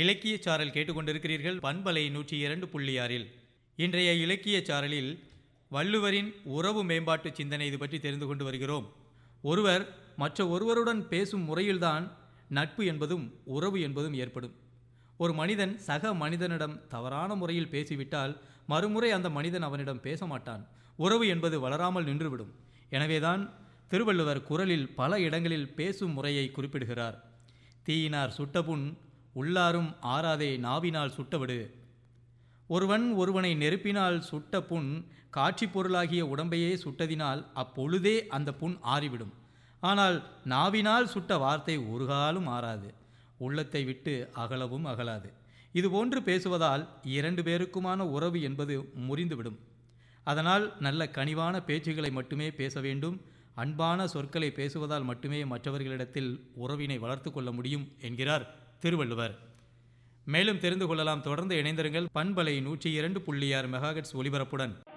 இலக்கியச் சாரல் கேட்டுக்கொண்டிருக்கிறீர்கள். பண்பலை 102.6. இன்றைய இலக்கியச் சாரலில் வள்ளுவரின் உறவு மேம்பாட்டு சிந்தனை இது பற்றி தெரிந்து கொண்டு வருகிறோம். ஒருவர் மற்ற ஒருவருடன் பேசும் முறையில்தான் நட்பு என்பதும் உறவு என்பதும் ஏற்படும். ஒரு மனிதன் சக மனிதனிடம் தவறான முறையில் பேசிவிட்டால் மறுமுறை அந்த மனிதன் அவனிடம் பேச மாட்டான். உறவு என்பது வளராமல் நின்றுவிடும். எனவேதான் திருவள்ளுவர் குறளில் பல இடங்களில் பேசும் முறையை குறிப்பிடுகிறார். தீயினார் சுட்டபுண் உள்ளாரும் ஆறாதே நாவினால் சுட்டவிடு. ஒருவன் ஒருவனை நெருப்பினால் சுட்ட புண் காட்சி பொருளாகிய உடம்பையே சுட்டதினால் அப்பொழுதே அந்த புண் ஆறிவிடும். ஆனால் நாவினால் சுட்ட வார்த்தை ஒரு காலும் ஆறாது, உள்ளத்தை விட்டு அகலவும் அகலாது. இதுபோன்று பேசுவதால் இரண்டு பேருக்குமான உறவு என்பது முறிந்துவிடும். அதனால் நல்ல கனிவான பேச்சுகளை மட்டுமே பேச வேண்டும். அன்பான சொற்களை பேசுவதால் மட்டுமே மற்றவர்களிடத்தில் உறவினை வளர்த்து கொள்ள முடியும் என்கிறார் திருவள்ளுவர். மேலும் தெரிந்து கொள்ளலாம். தொடர்ந்து இணைந்திருங்கள். பண்பலை 102.6 மெகாஹெர்ட்ஸ் ஒலிபரப்புடன்.